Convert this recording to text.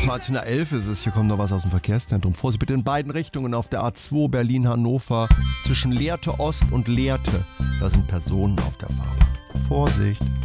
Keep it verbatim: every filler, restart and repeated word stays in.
zwanzig nach elf ist es. Hier kommt noch was aus dem Verkehrszentrum. Vorsicht bitte in beiden Richtungen auf der A zwei Berlin-Hannover zwischen Lehrte Ost und Lehrte. Da sind Personen auf der Fahrbahn. Vorsicht!